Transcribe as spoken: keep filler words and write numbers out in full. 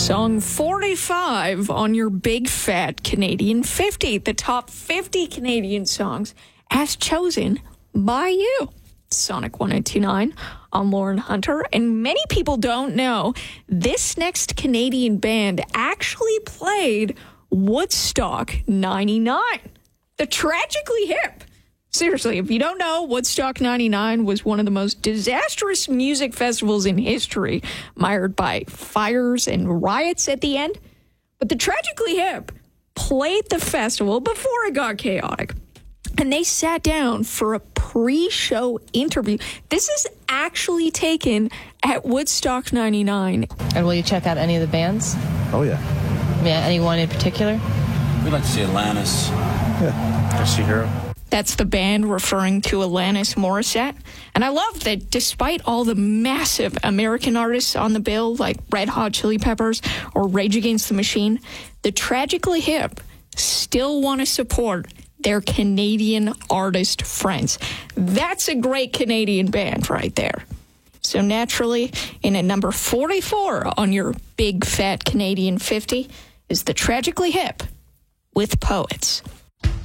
Song forty-five on your big fat Canadian fifty, the top fifty Canadian songs as chosen by you. Sonic one oh two point nine. I'm Lauren Hunter, and many people don't know this next Canadian band actually played Woodstock ninety-nine, the Tragically Hip. Seriously, if you don't know, Woodstock ninety-nine was one of the most disastrous music festivals in history, mired by fires and riots at the end. But the Tragically Hip played the festival before it got chaotic. And they sat down for a pre-show interview. This is actually taken at Woodstock ninety-nine. And will you check out any of the bands? Oh, yeah. Yeah, anyone in particular? We'd like to see Alanis. Yeah. I see her. That's the band referring to Alanis Morissette. And I love that despite all the massive American artists on the bill, like Red Hot Chili Peppers or Rage Against the Machine, the Tragically Hip still want to support their Canadian artist friends. That's a great Canadian band right there. So naturally, in at number forty-four on your big fat Canadian fifty is the Tragically Hip with Poets.